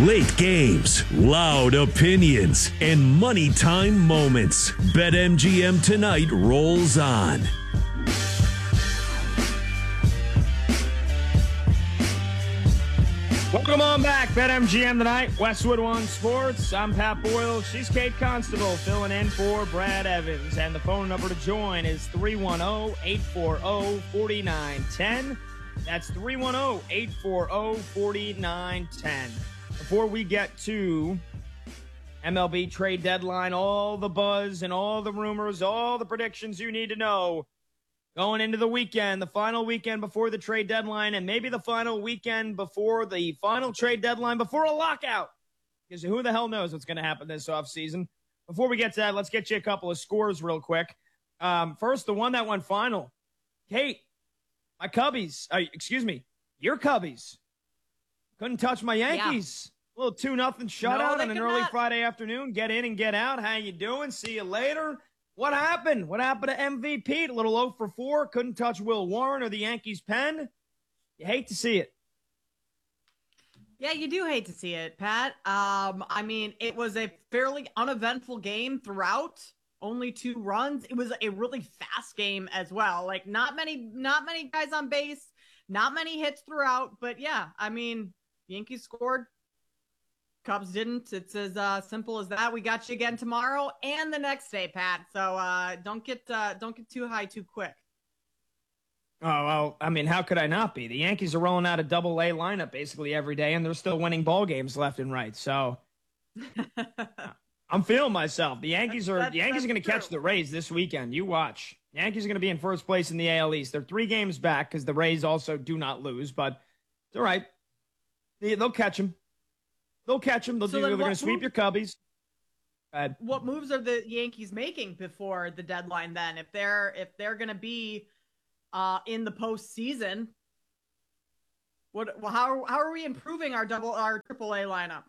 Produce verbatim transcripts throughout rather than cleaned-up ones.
Late games, loud opinions, and money time moments. BetMGM Tonight rolls on. Welcome on back, BetMGM Tonight, Westwood One Sports. I'm Pat Boyle. She's Kate Constable, filling in for Brad Evans. And the phone number to join is three one zero, eight four zero, four nine one zero. That's three one zero, eight four zero, four nine one zero. Before we get to M L B trade deadline, all the buzz and all the rumors, all the predictions you need to know going into the weekend, the final weekend before the trade deadline, and maybe the final weekend before the final trade deadline, before a lockout. Because who the hell knows what's going to happen this offseason. Before we get to that, let's get you a couple of scores real quick. Um, first, the one that went final. Kate, my Cubbies, uh, excuse me, your Cubbies couldn't touch my Yankees. Yeah. A little two nothing shutout no, on an cannot. early Friday afternoon. Get in and get out. How you doing? See you later. What happened? What happened to M V P? A little oh for four. Couldn't touch Will Warren or the Yankees' pen. You hate to see it. Yeah, you do hate to see it, Pat. Um, I mean, it was a fairly uneventful game throughout. Only two runs. It was a really fast game as well. Like not many, not many guys on base, not many hits throughout. But yeah, I mean, Yankees scored. Cubs didn't. It's as uh, simple as that. We got you again tomorrow and the next day, Pat. So uh, don't get uh, don't get too high too quick. Oh, well, I mean, how could I not be? The Yankees are rolling out a double A lineup basically every day, and they're still winning ball games left and right. So I'm feeling myself. The Yankees are that's, the Yankees are going to catch the Rays this weekend. You watch. The Yankees are going to be in first place in the A L East. They're three games back because the Rays also do not lose, but it's all right. They, they'll catch them. They'll catch them. They'll so do, they're going to move, sweep your Cubbies. What moves are the Yankees making before the deadline then? If they're if they're going to be uh, in the postseason, what how how are we improving our double our triple A lineup?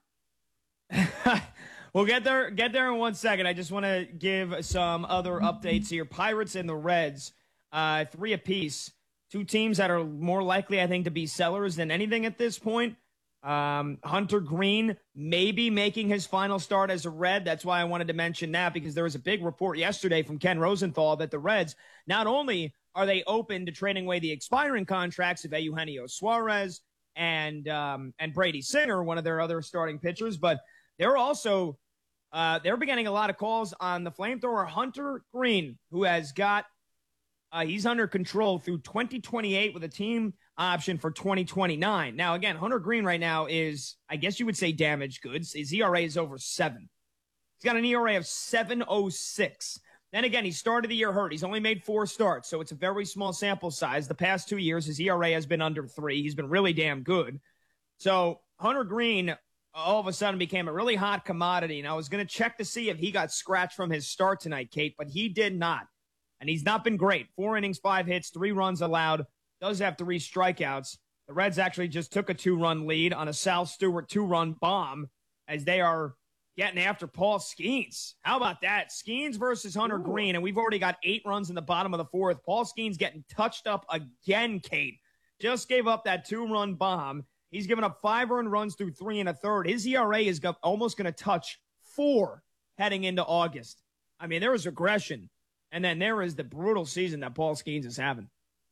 We'll get there get there in one second. I just want to give some other updates here. Pirates and the Reds, uh, three apiece. Two teams that are more likely, I think, to be sellers than anything at this point. Um, Hunter Green maybe making his final start as a Red. That's why I wanted to mention that, because there was a big report yesterday from Ken Rosenthal that the Reds, not only are they open to trading away the expiring contracts of Eugenio Suarez and um, and Brady Singer, one of their other starting pitchers, but they're also uh, they're beginning a lot of calls on the flamethrower Hunter Green, who has got uh, he's under control through twenty twenty-eight with a team option for twenty twenty-nine. Now, again, Hunter Green right now is, I guess you would say, damaged goods. His E R A is over seven. He's got an E R A of seven oh six. Then again, he started the year hurt. He's only made four starts, so it's a very small sample size. The past two years, his E R A has been under three. He's been really damn good. So Hunter Green all of a sudden became a really hot commodity, and I was going to check to see if he got scratched from his start tonight, Kate, but he did not. And he's not been great. Four innings, five hits, three runs allowed. Does have three strikeouts. The Reds actually just took a two-run lead on a Sal Stewart two-run bomb as they are getting after Paul Skeens. How about that? Skeens versus Hunter Ooh. Green, and we've already got eight runs in the bottom of the fourth. Paul Skeens getting touched up again, Kate. Just gave up that two-run bomb. He's given up five earned runs through three and a third. His E R A is almost going to touch four heading into August. I mean, there is aggression. And then there is the brutal season that Paul Skeens is having.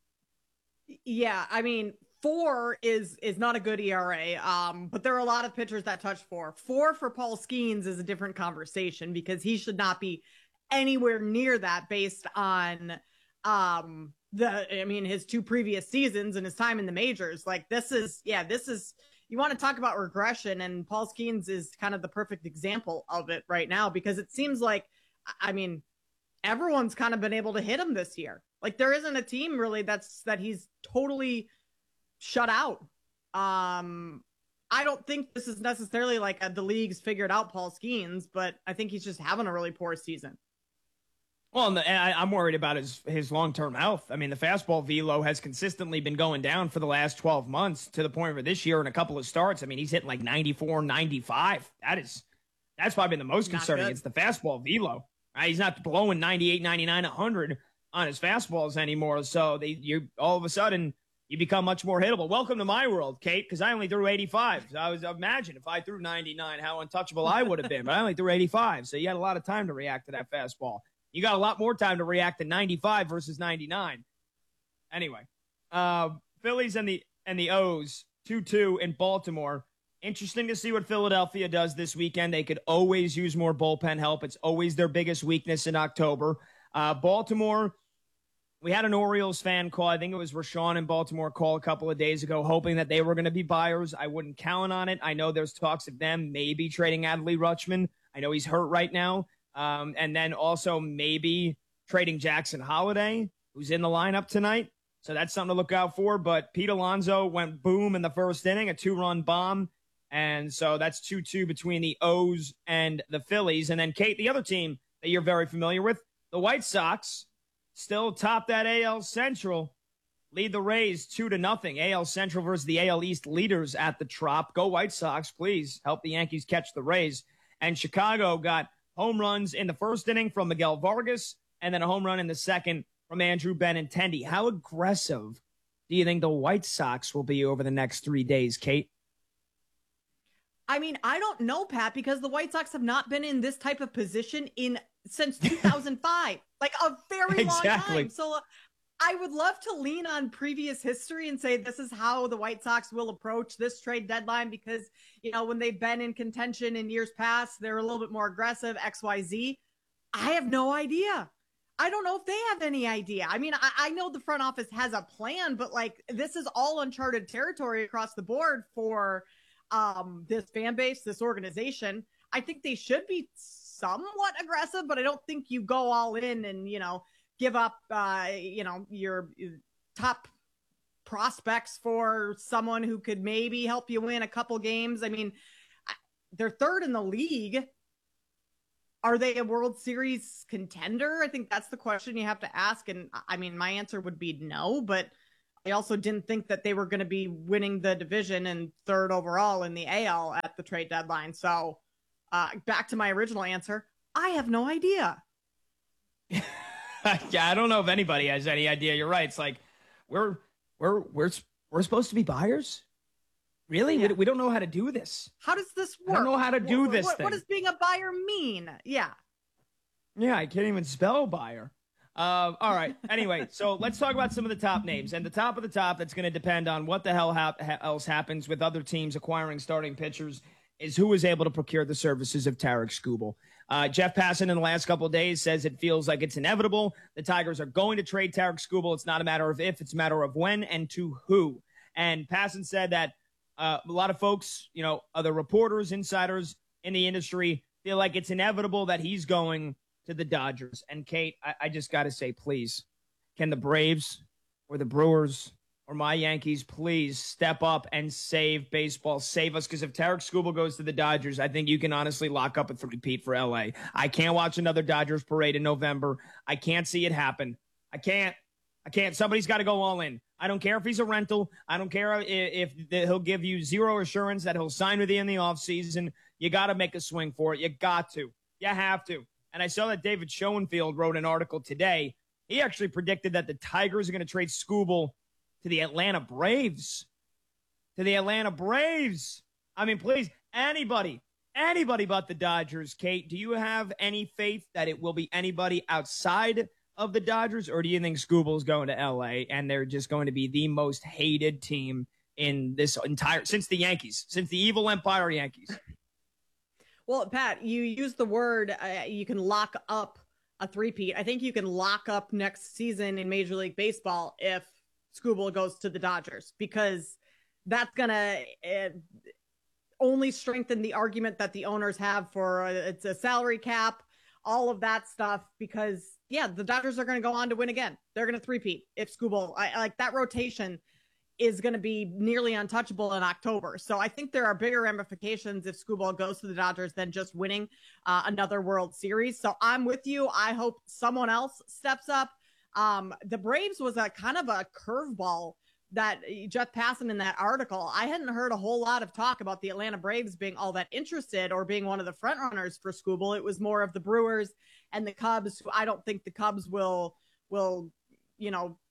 Yeah, I mean, four is is not a good E R A, um, but there are a lot of pitchers that touch four. Four for Paul Skeens is a different conversation because he should not be anywhere near that based on um, the, I mean, his two previous seasons and his time in the majors. Like this is, yeah, this is, you want to talk about regression, and Paul Skeens is kind of the perfect example of it right now because it seems like, I mean, everyone's kind of been able to hit him this year. Like there isn't a team really that's that he's totally shut out. Um, I don't think this is necessarily like a, the league's figured out Paul Skeens, but I think he's just having a really poor season. Well, and, the, and I, I'm worried about his his long-term health. I mean, the fastball velo has consistently been going down for the last twelve months to the point where this year in a couple of starts, I mean, he's hitting like ninety-four, ninety-five. That is, that's probably been the most concerning. It's the fastball velo. Right? He's not blowing ninety-eight, ninety-nine, one hundred on his fastballs anymore. So they, you all of a sudden, you become much more hittable. Welcome to my world, Kate, because I only threw eighty-five. So I was imagine if I threw ninety-nine, how untouchable I would have been. But I only threw eighty-five, so you had a lot of time to react to that fastball. You got a lot more time to react to ninety-five versus ninety-nine. Anyway, uh, Phillies and the and the O's two two in Baltimore. Interesting to see what Philadelphia does this weekend. They could always use more bullpen help. It's always their biggest weakness in October. Uh, Baltimore. We had an Orioles fan call. I think it was Rashawn in Baltimore call a couple of days ago, hoping that they were going to be buyers. I wouldn't count on it. I know there's talks of them maybe trading Adley Rutschman. I know he's hurt right now. Um, and then also maybe trading Jackson Holliday, who's in the lineup tonight. So that's something to look out for. But Pete Alonso went boom in the first inning, a two-run bomb. And so that's two two between the O's and the Phillies. And then, Kate, the other team that you're very familiar with, the White Sox, still top that A L Central, lead the Rays two to nothing. A L Central versus the A L East leaders at the Trop. Go White Sox, please. Help the Yankees catch the Rays. And Chicago got home runs in the first inning from Miguel Vargas and then a home run in the second from Andrew Benintendi. How aggressive do you think the White Sox will be over the next three days, Kate? I mean, I don't know, Pat, because the White Sox have not been in this type of position in since two thousand five, like a very long exactly. time. So I would love to lean on previous history and say this is how the White Sox will approach this trade deadline because, you know, when they've been in contention in years past, they're a little bit more aggressive, X Y Z. I have no idea. I don't know if they have any idea. I mean, I, I know the front office has a plan, but like this is all uncharted territory across the board for um, this fan base, this organization. I think they should be somewhat aggressive, but I don't think you go all in and, you know, give up, uh, you know, your top prospects for someone who could maybe help you win a couple games. I mean, they're third in the league. Are they a World Series contender? I think that's the question you have to ask. And I mean, my answer would be no, but I also didn't think that they were going to be winning the division and third overall in the A L at the trade deadline. So uh, back to my original answer, I have no idea. Yeah, I don't know if anybody has any idea. You're right. It's like we're we're we're we're supposed to be buyers. Really? Yeah. We, we don't know how to do this. How does this work? I don't know how to do what, this what, thing. What does being a buyer mean? Yeah. Yeah, I can't even spell buyer. Uh, all right. Anyway, so let's talk about some of the top names. And the top of the top that's going to depend on what the hell hap- else happens with other teams acquiring starting pitchers is who is able to procure the services of Tarik Skubal. Uh, Jeff Passan in the last couple of days says it feels like it's inevitable. The Tigers are going to trade Tarik Skubal. It's not a matter of if, it's a matter of when and to who. And Passan said that uh, a lot of folks, you know, other reporters, insiders in the industry feel like it's inevitable that he's going to the Dodgers. And Kate, I, I just got to say, please, can the Braves or the Brewers or my Yankees please step up and save baseball, save us? Because if Tarik Skubal goes to the Dodgers, I think you can honestly lock up a three-peat for L A. I can't watch another Dodgers parade in November. I can't see it happen. I can't. I can't. Somebody's got to go all in. I don't care if he's a rental. I don't care if, if the, he'll give you zero assurance that he'll sign with you in the offseason. You got to make a swing for it. You got to. You have to. And I saw that David Schoenfield wrote an article today. He actually predicted that the Tigers are going to trade Skubal to the Atlanta Braves. To the Atlanta Braves. I mean, please, anybody, anybody but the Dodgers. Kate, do you have any faith that it will be anybody outside of the Dodgers, or do you think Skubal is going to L A and they're just going to be the most hated team in this entire, since the Yankees, since the evil empire Yankees? Well, Pat, you use the word, uh, you can lock up a three-peat. I think you can lock up next season in Major League Baseball if Skubal goes to the Dodgers, because that's going to uh, only strengthen the argument that the owners have for uh, it's a salary cap, all of that stuff, because, yeah, the Dodgers are going to go on to win again. They're going to three-peat if Skubal, I, like that rotation is going to be nearly untouchable in October. So I think there are bigger ramifications if Skubal goes to the Dodgers than just winning uh, another World Series. So I'm with you. I hope someone else steps up. Um, the Braves was a kind of a curveball that Jeff Passan in that article. I hadn't heard a whole lot of talk about the Atlanta Braves being all that interested or being one of the front runners for Skubal. It was more of the Brewers and the Cubs. I don't think the Cubs will, will, you know,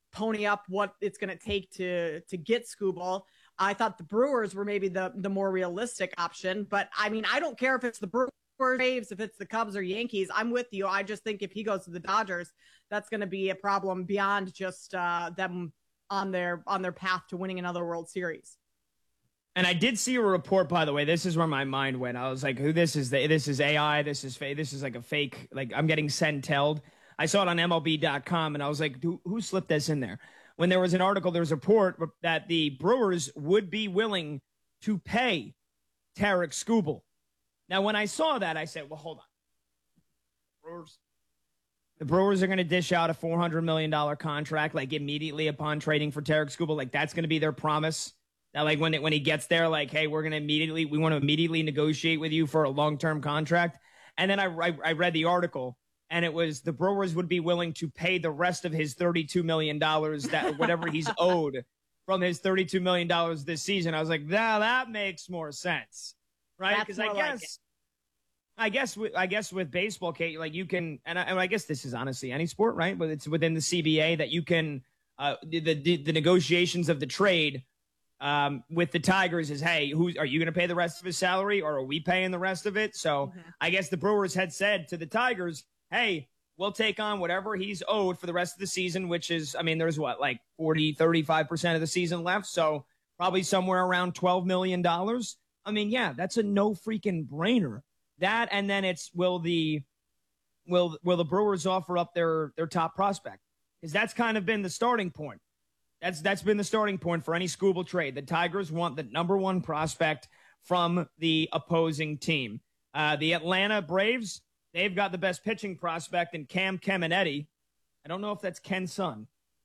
pony up what it's going to take to to get Skubal. I thought the Brewers were maybe the the more realistic option, but I mean, I don't care if it's the Brewers, Braves, if it's the Cubs or Yankees. I'm with you. I just think if he goes to the Dodgers, that's going to be a problem beyond just uh, them on their on their path to winning another World Series. And I did see a report, by the way. This is where my mind went. I was like, "Who? This is the, this is A I. This is fake. This is like a fake. Like I'm getting sent-telled." I saw it on M L B dot com, and I was like, who, who slipped this in there? When there was an article, there was a report that the Brewers would be willing to pay Tarik Skubal. Now, when I saw that, I said, well, hold on. Brewers. The Brewers are going to dish out a four hundred million dollars contract, like, immediately upon trading for Tarik Skubal. Like, that's going to be their promise. That, like, when, it, when he gets there, like, hey, we're going to immediately, we want to immediately negotiate with you for a long-term contract. And then I, I, I read the article. And it was the Brewers would be willing to pay the rest of his thirty-two million dollars, that whatever he's owed from his thirty-two million dollars this season. I was like, nah, that makes more sense, right? Because I guess, like I guess, with, I guess with baseball, Kate, like you can, and I, and I guess this is honestly any sport, right? But it's within the C B A that you can, uh, the the, the negotiations of the trade um, with the Tigers is, hey, who's are you going to pay the rest of his salary, or are we paying the rest of it? So mm-hmm. I guess the Brewers had said to the Tigers, hey, we'll take on whatever he's owed for the rest of the season, which is, I mean, there's what, like forty, thirty-five percent of the season left. So probably somewhere around twelve million dollars. I mean, yeah, that's a no freaking brainer. That, and then it's, will the, will, will the Brewers offer up their, their top prospect? Because that's kind of been the starting point. That's, that's been the starting point for any Skubal trade. The Tigers want the number one prospect from the opposing team. Uh, the Atlanta Braves, they've got the best pitching prospect in Cam Caminiti. I don't know if that's Ken's son.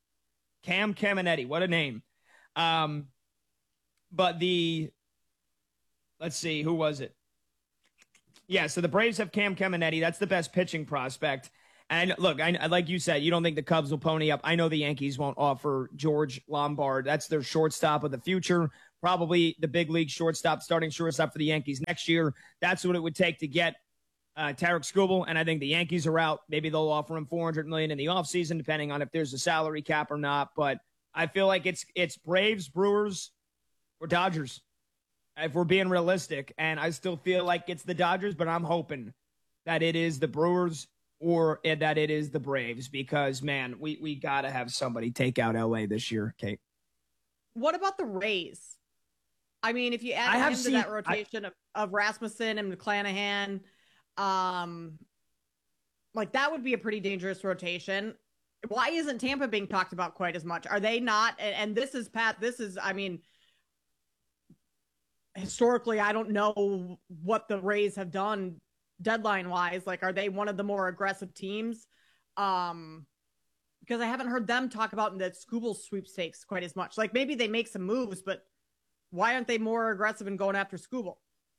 Cam Caminiti, what a name. Um, but the, let's see, who was it? Yeah, so the Braves have Cam Caminiti. That's the best pitching prospect. And look, I, like you said, you don't think the Cubs will pony up. I know the Yankees won't offer George Lombard. That's their shortstop of the future. Probably the big league shortstop, starting shortstop for the Yankees next year. That's what it would take to get Uh, Tarik Skubal, and I think the Yankees are out. Maybe they'll offer him four hundred million dollars in the offseason, depending on if there's a salary cap or not. But I feel like it's it's Braves, Brewers, or Dodgers, if we're being realistic. And I still feel like it's the Dodgers, but I'm hoping that it is the Brewers or that it is the Braves because, man, we, we got to have somebody take out L A this year, Kate. What about the Rays? I mean, if you add him seen, to that rotation I, of, of Rasmussen and McClanahan – Um, like that would be a pretty dangerous rotation. Why isn't Tampa being talked about quite as much? Are they not? And, and this is Pat. This is, I mean, historically, I don't know what the Rays have done deadline wise. Like, are they one of the more aggressive teams? Um, because I haven't heard them talk about the Skubal sweepstakes quite as much. Like maybe they make some moves, but why aren't they more aggressive in going after Skubal?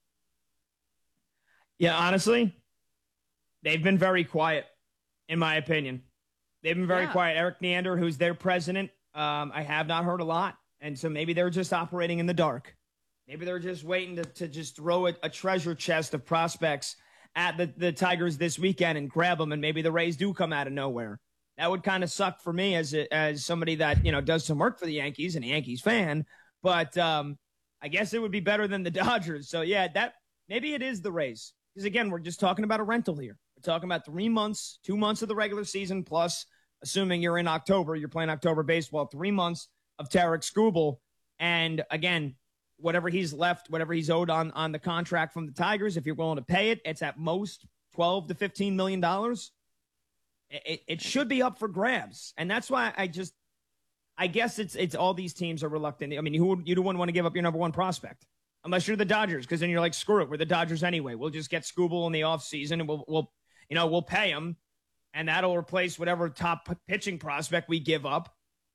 Yeah, honestly, they've been very quiet, in my opinion. They've been very yeah. quiet. Eric Neander, who's their president, um, I have not heard a lot. And so maybe they're just operating in the dark. Maybe they're just waiting to, to just throw a, a treasure chest of prospects at the, the Tigers this weekend and grab them, and maybe the Rays do come out of nowhere. That would kind of suck for me as a, as somebody that, you know, does some work for the Yankees and a Yankees fan. But um, I guess it would be better than the Dodgers. So, yeah, that maybe it is the Rays. Because, again, we're just talking about a rental here. We're talking about three months, two months of the regular season, plus, assuming you're in October, you're playing October baseball, three months of Tarik Skubal. And, again, whatever he's left, whatever he's owed on, on the contract from the Tigers, if you're willing to pay it, it's at most twelve to fifteen million dollars. It, it should be up for grabs. And that's why I just – I guess it's it's all these teams are reluctant. I mean, who, you don't want to give up your number one prospect. Unless you're the Dodgers, because then you're like, screw it, we're the Dodgers anyway. We'll just get Skubal in the offseason, and we'll, we'll, you know, we'll pay him, and that'll replace whatever top p- pitching prospect we give up.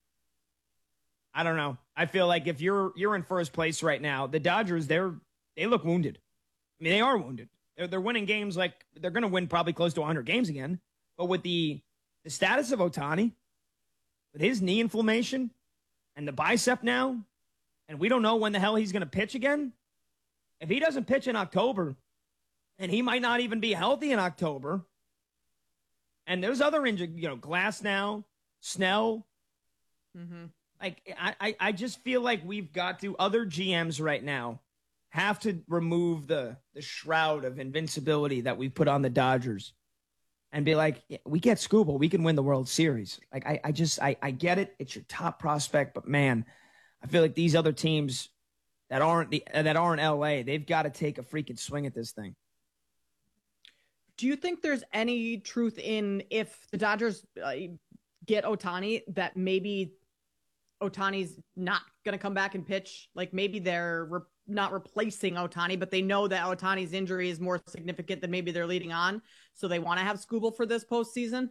I don't know. I feel like if you're you're in first place right now, the Dodgers, they're they look wounded. I mean, they are wounded. They're they're winning games like they're going to win probably close to one hundred games again. But with the the status of Ohtani, with his knee inflammation and the bicep now, and we don't know when the hell he's going to pitch again. If he doesn't pitch in October, and he might not even be healthy in October, and there's other injuries, you know, Glass now, Snell, Mm-hmm. Like, I, I, I just feel like we've got to, other G Ms right now have to remove the, the shroud of invincibility that we put on the Dodgers and be like, yeah, we get Skubal, we can win the World Series. Like, I, I just, I, I get it. It's your top prospect, but man, I feel like these other teams that aren't the, that aren't L A, they've got to take a freaking swing at this thing. Do you think there's any truth in if the Dodgers uh, get Ohtani that maybe Ohtani's not going to come back and pitch? Like maybe they're re- not replacing Ohtani, but they know that Ohtani's injury is more significant than maybe they're leading on. So they want to have Skubal for this postseason.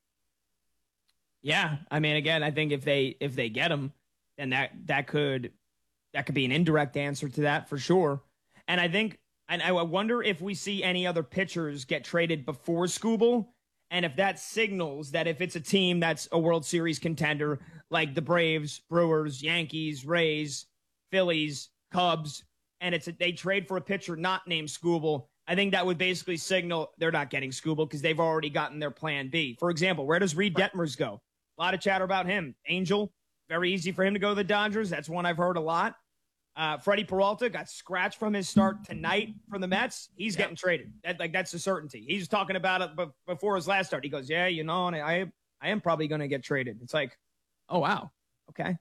Yeah. I mean, again, I think if they, if they get him, then that, that could, that could be an indirect answer to that for sure. And I think, and I wonder if we see any other pitchers get traded before Skubal, and if that signals that if it's a team that's a World Series contender, like the Braves, Brewers, Yankees, Rays, Phillies, Cubs, and it's a, they trade for a pitcher not named Skubal, I think that would basically signal they're not getting Skubal because they've already gotten their plan B. For example, where does Reed Detmers go? A lot of chatter about him. Angel, very easy for him to go to the Dodgers. That's one I've heard a lot. Uh, Freddie Peralta got scratched from his start tonight from the Mets. He's getting traded. That, like that's a certainty. He's talking about it b- before his last start. He goes, "Yeah, you know, and I, I am probably going to get traded." It's like, oh wow, okay.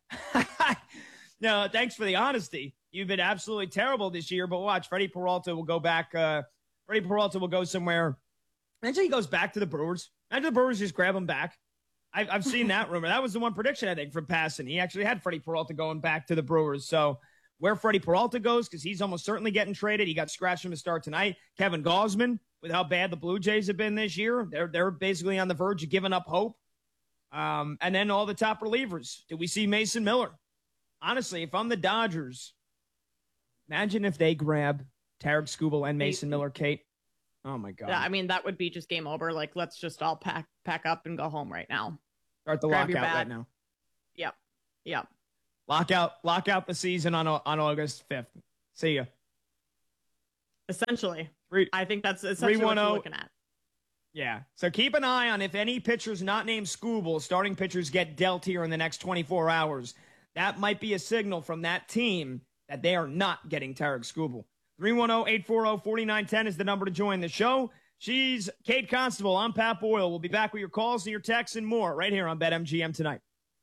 No, thanks for the honesty. You've been absolutely terrible this year, but watch, Freddie Peralta will go back. Uh, Freddie Peralta will go somewhere. Imagine he goes back to the Brewers. Imagine the Brewers just grab him back. I've, I've seen that rumor. That was the one prediction I think from Passan. He actually had Freddie Peralta going back to the Brewers. So. Where Freddie Peralta goes, because he's almost certainly getting traded. He got scratched from his start tonight. Kevin Gausman, with how bad the Blue Jays have been this year, they're they're basically on the verge of giving up hope. Um, and then all the top relievers. Did we see Mason Miller? Honestly, if I'm the Dodgers, imagine if they grab Tarik Skubal and Mason Miller, Kate. Oh, my God. Yeah, I mean, that would be just game over. Like, let's just all pack pack up and go home right now. Start the Grab lockout right now. Yep. Yep. Lock out, lock out the season on on August fifth. See ya. Essentially, Three, I think that's essentially what you're looking at. Yeah. So keep an eye on if any pitchers not named Skubal, starting pitchers get dealt here in the next twenty-four hours. That might be a signal from that team that they are not getting Tarik Skubal. three one zero, eight four zero, four nine one zero is the number to join the show. She's Kate Constable. I'm Pat Boyle. We'll be back with your calls and your texts and more right here on BetMGM tonight.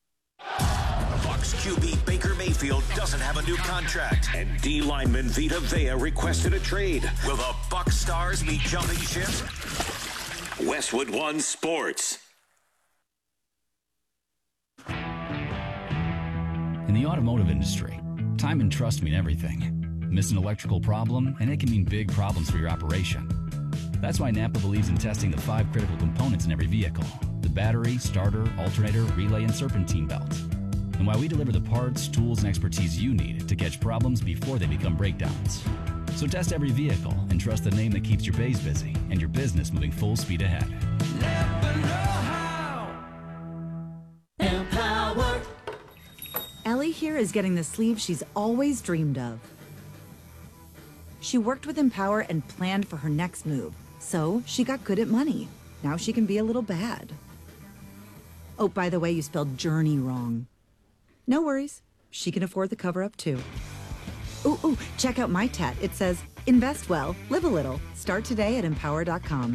Bucs Q B Baker Mayfield doesn't have a new contract, and D lineman Vita Vea requested a trade. Will the Bucs stars be jumping ship? Westwood One Sports. In the automotive industry, time and trust mean everything. Miss an electrical problem, and it can mean big problems for your operation. That's why Napa believes in testing the five critical components in every vehicle: the battery, starter, alternator, relay, and serpentine belt. And why we deliver the parts, tools, and expertise you need to catch problems before they become breakdowns. So test every vehicle and trust the name that keeps your bays busy and your business moving full speed ahead. Never know how. Empower. Ellie here is getting the sleeve she's always dreamed of. She worked with Empower and planned for her next move, so she got good at money. Now she can be a little bad. Oh, by the way, you spelled journey wrong. No worries. She can afford the cover-up, too. Ooh, ooh, check out my tat. It says, invest well, live a little. Start today at empower dot com.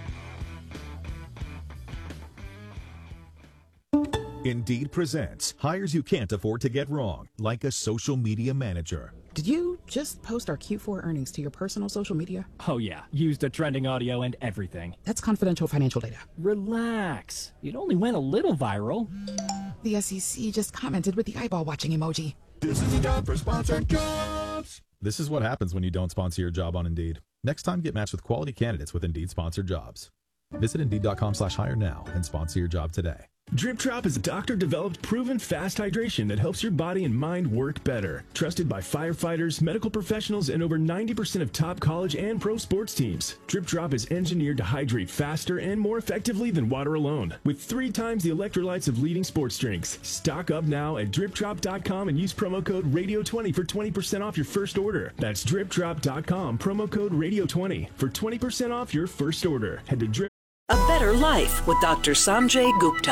Indeed presents hires you can't afford to get wrong, like a social media manager. Did you just post our Q four earnings to your personal social media? Oh yeah, used the trending audio and everything. That's confidential financial data. Relax. It only went a little viral. The S E C just commented with the eyeball watching emoji. This is a job for sponsored jobs. This is what happens when you don't sponsor your job on Indeed. Next time, get matched with quality candidates with Indeed sponsored jobs. Visit Indeed dot com slash hire now and sponsor your job today. Drip Drop is a doctor-developed, proven fast hydration that helps your body and mind work better. Trusted by firefighters, medical professionals, and over ninety percent of top college and pro sports teams. Drip Drop is engineered to hydrate faster and more effectively than water alone, with three times the electrolytes of leading sports drinks. Stock up now at drip drop dot com and use promo code radio twenty for twenty percent off your first order. That's drip drop dot com, promo code radio twenty for twenty percent off your first order. Head to Drip. A better life with Doctor Sanjay Gupta.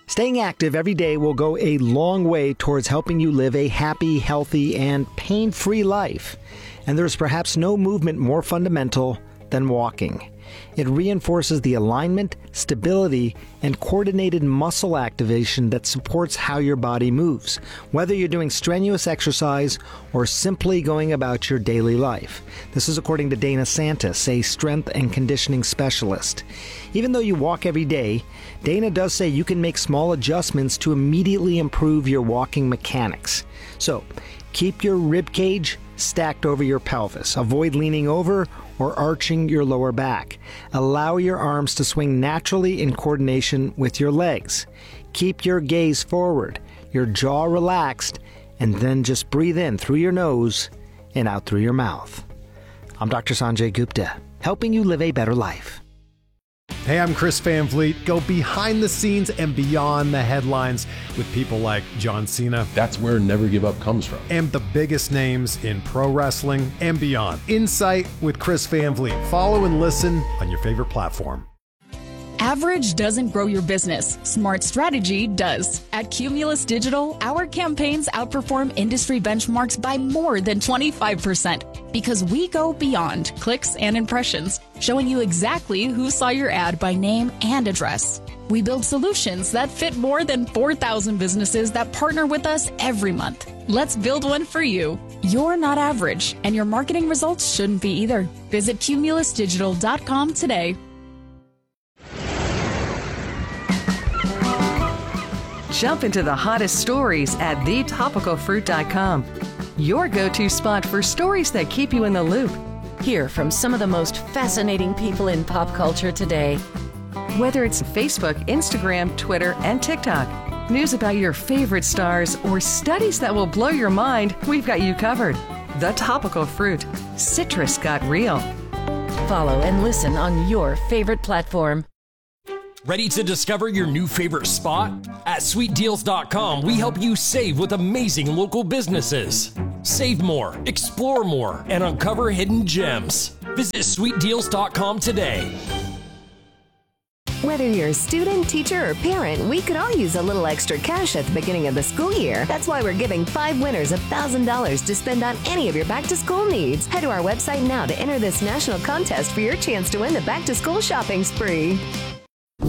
Staying active every day will go a long way towards helping you live a happy, healthy, and pain-free life. And there's perhaps no movement more fundamental than walking. It reinforces the alignment, stability, and coordinated muscle activation that supports how your body moves, whether you're doing strenuous exercise or simply going about your daily life. This is according to Dana Santis, a strength and conditioning specialist. Even though you walk every day, Dana does say you can make small adjustments to immediately improve your walking mechanics. So, keep your rib cage stacked over your pelvis. Avoid leaning over or arching your lower back. Allow your arms to swing naturally in coordination with your legs. Keep your gaze forward, your jaw relaxed, and then just breathe in through your nose and out through your mouth. I'm Doctor Sanjay Gupta, helping you live a better life. Hey, I'm Chris Van Vliet. Go behind the scenes and beyond the headlines with people like John Cena. That's where Never Give Up comes from. And the biggest names in pro wrestling and beyond. Insight with Chris Van Vliet. Follow and listen on your favorite platform. Average doesn't grow your business. Smart strategy does. At Cumulus Digital, our campaigns outperform industry benchmarks by more than twenty-five percent because we go beyond clicks and impressions, showing you exactly who saw your ad by name and address. We build solutions that fit more than four thousand businesses that partner with us every month. Let's build one for you. You're not average, and your marketing results shouldn't be either. Visit cumulus digital dot com today. Jump into the hottest stories at the topical fruit dot com. Your go-to spot for stories that keep you in the loop. Hear from some of the most fascinating people in pop culture today. Whether it's Facebook, Instagram, Twitter, and TikTok, news about your favorite stars, or studies that will blow your mind, we've got you covered. The Topical Fruit. Citrus got real. Follow and listen on your favorite platform. Ready to discover your new favorite spot? At sweet deals dot com, we help you save with amazing local businesses. Save more, explore more, and uncover hidden gems. Visit sweet deals dot com today. Whether you're a student, teacher, or parent, we could all use a little extra cash at the beginning of the school year. That's why we're giving five winners one thousand dollars to spend on any of your back-to-school needs. Head to our website now to enter this national contest for your chance to win the back-to-school shopping spree.